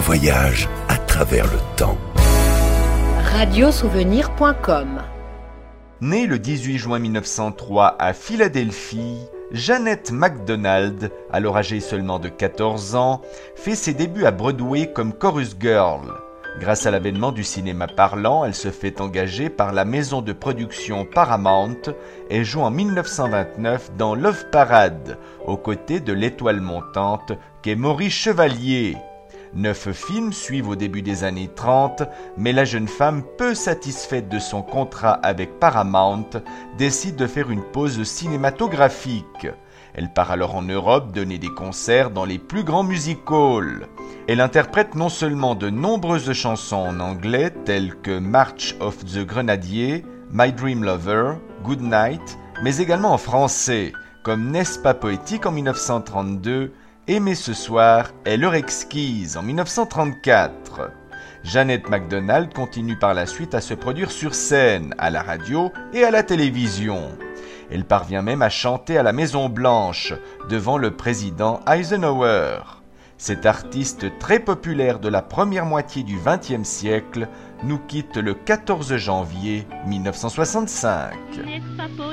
voyage à travers le temps. Radiosouvenir.com. Née le 18 juin 1903 à Philadelphie, Jeanette MacDonald, alors âgée seulement de 14 ans, fait ses débuts à Broadway comme chorus girl. Grâce à l'avènement du cinéma parlant, elle se fait engager par la maison de production Paramount et joue en 1929 dans Love Parade, aux côtés de l'étoile montante qu'est Maurice Chevalier. 9 films suivent au début des années 30, mais la jeune femme, peu satisfaite de son contrat avec Paramount, décide de faire une pause cinématographique. Elle part alors en Europe donner des concerts dans les plus grands music halls. Elle interprète non seulement de nombreuses chansons en anglais telles que March of the Grenadiers, My Dream Lover, Good Night, mais également en français, comme N'est-ce pas poétique en 1932, Aimer ce soir est l'heure exquise en 1934. Jeanette MacDonald continue par la suite à se produire sur scène, à la radio et à la télévision. Elle parvient même à chanter à la Maison-Blanche, devant le président Eisenhower. Cet artiste très populaire de la première moitié du XXe siècle nous quitte le 14 janvier 1965.